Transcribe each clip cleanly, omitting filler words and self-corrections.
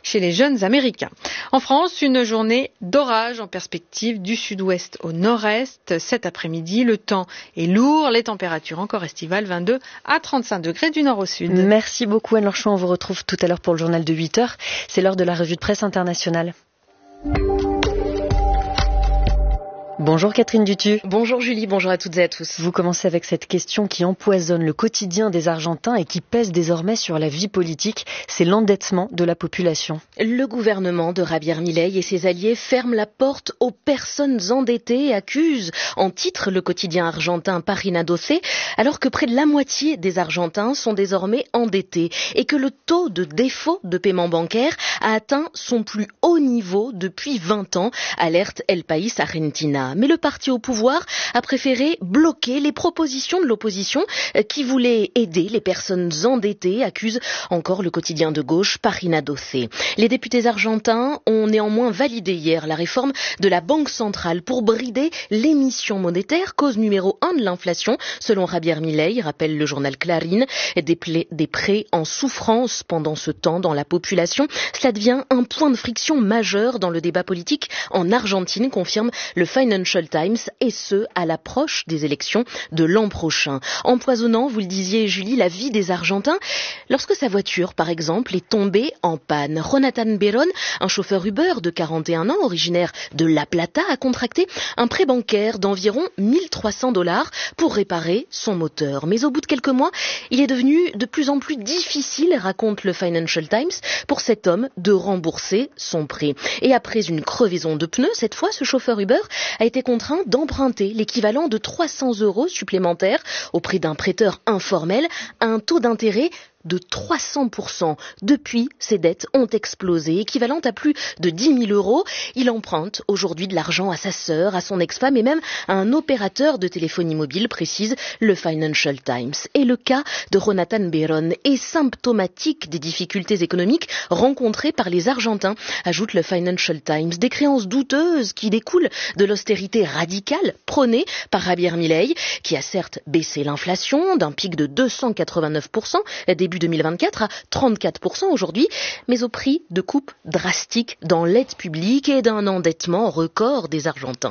chez les jeunes Américains. En France, une journée d'orage en perspective du sud-ouest au nord-est. Cet après-midi, le temps est lourd, les températures encore estivales, 22 à 35 degrés du nord au sud. Merci beaucoup Anne Lorchon, on vous retrouve tout à l'heure pour le journal de 8h. C'est l'heure de la revue de presse internationale. Bonjour Catherine Dutu. Bonjour Julie, bonjour à toutes et à tous. Vous commencez avec cette question qui empoisonne le quotidien des Argentins et qui pèse désormais sur la vie politique, c'est l'endettement de la population. Le gouvernement de Javier Milei et ses alliés ferment la porte aux personnes endettées et accusent en titre le quotidien argentin Página 12, alors que près de la moitié des Argentins sont désormais endettés et que le taux de défaut de paiement bancaire a atteint son plus haut niveau depuis 20 ans, alerte El País Argentina. Mais le parti au pouvoir a préféré bloquer les propositions de l'opposition qui voulait aider les personnes endettées, accuse encore le quotidien de gauche Página 12. Les députés argentins ont néanmoins validé hier la réforme de la Banque centrale pour brider l'émission monétaire, cause numéro 1 de l'inflation, selon Javier Milei, rappelle le journal Clarín, des prêts en souffrance pendant ce temps dans la population. Cela devient un point de friction majeur dans le débat politique en Argentine, confirme le Financial Times, et ce, à l'approche des élections de l'an prochain. Empoisonnant, vous le disiez Julie, la vie des Argentins, lorsque sa voiture, par exemple, est tombée en panne. Jonathan Beron, un chauffeur Uber de 41 ans, originaire de La Plata, a contracté un prêt bancaire d'environ $1 300 pour réparer son moteur. Mais au bout de quelques mois, il est devenu de plus en plus difficile, raconte le Financial Times, pour cet homme de rembourser son prêt. Et après une crevaison de pneus, cette fois, ce chauffeur Uber a été contraint d'emprunter l'équivalent de 300 € supplémentaires auprès d'un prêteur informel à un taux d'intérêt de 300%. Depuis, ses dettes ont explosé, équivalentes à plus de 10 000 €. Il emprunte aujourd'hui de l'argent à sa sœur, à son ex-femme et même à un opérateur de téléphonie mobile, précise le Financial Times. Et le cas de Jonathan Beron est symptomatique des difficultés économiques rencontrées par les Argentins, ajoute le Financial Times. Des créances douteuses qui découlent de l'austérité radicale prônée par Javier Milei, qui a certes baissé l'inflation d'un pic de 289% début 2024 à 34% aujourd'hui, mais au prix de coupes drastiques dans l'aide publique et d'un endettement record des Argentins.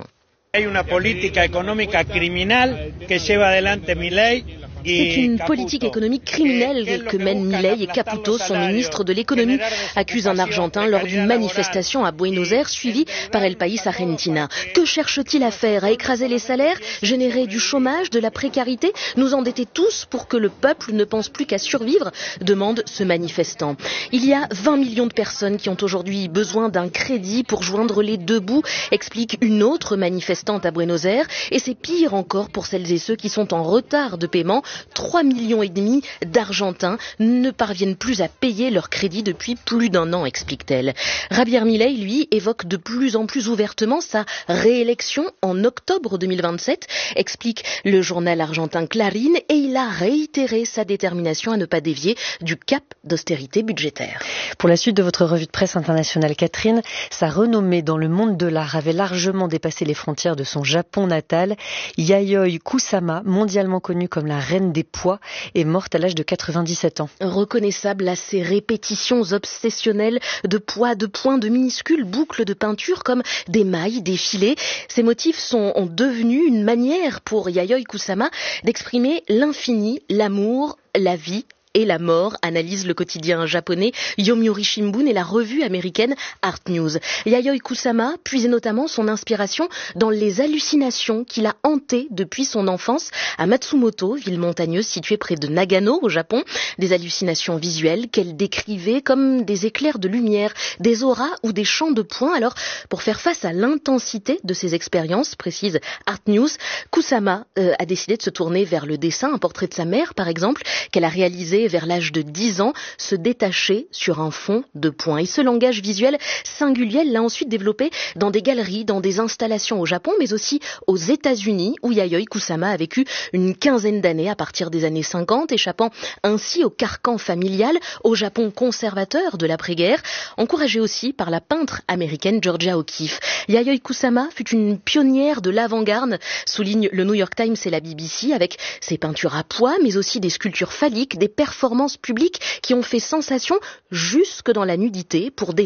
C'est une politique économique criminelle que mènent Milei et Caputo, son ministre de l'économie, accuse un Argentin lors d'une manifestation à Buenos Aires suivie par El País Argentina. Que cherche-t-il à faire? À écraser les salaires, générer du chômage, de la précarité, nous endetter tous pour que le peuple ne pense plus qu'à survivre, demande ce manifestant. Il y a 20 millions de personnes qui ont aujourd'hui besoin d'un crédit pour joindre les deux bouts, explique une autre manifestante à Buenos Aires, et c'est pire encore pour celles et ceux qui sont en retard de paiement. 3,5 millions d'Argentins ne parviennent plus à payer leur crédit depuis plus d'1 an, explique-t-elle. Javier Milei, lui, évoque de plus en plus ouvertement sa réélection en octobre 2027, explique le journal argentin Clarín, et il a réitéré sa détermination à ne pas dévier du cap d'austérité budgétaire. Pour la suite de votre revue de presse internationale, Catherine, sa renommée dans le monde de l'art avait largement dépassé les frontières de son Japon natal. Yayoi Kusama, mondialement connue comme la reine des poids, est morte à l'âge de 97 ans. Reconnaissable à ses répétitions obsessionnelles de poids, de points, de minuscules boucles de peinture comme des mailles, des filets. Ces motifs sont devenus une manière pour Yayoi Kusama d'exprimer l'infini, l'amour, la vie et la mort, analyse le quotidien japonais Yomiuri Shimbun et la revue américaine Art News. Yayoi Kusama puisait notamment son inspiration dans les hallucinations qu'il a hantées depuis son enfance à Matsumoto, ville montagneuse située près de Nagano au Japon. Des hallucinations visuelles qu'elle décrivait comme des éclairs de lumière, des auras ou des champs de points. Alors, pour faire face à l'intensité de ces expériences, précise Art News, Kusama a décidé de se tourner vers le dessin, un portrait de sa mère par exemple, qu'elle a réalisé vers l'âge de 10 ans, se détacher sur un fond de points. Et ce langage visuel singulier, elle l'a ensuite développé dans des galeries, dans des installations au Japon, mais aussi aux États-Unis, où Yayoi Kusama a vécu une quinzaine d'années à partir des années 50, échappant ainsi au carcan familial, au Japon conservateur de l'après-guerre, encouragée aussi par la peintre américaine Georgia O'Keeffe. Yayoi Kusama fut une pionnière de l'avant-garde, souligne le New York Times et la BBC, avec ses peintures à poids, mais aussi des sculptures phalliques, des performances publiques qui ont fait sensation jusque dans la nudité pour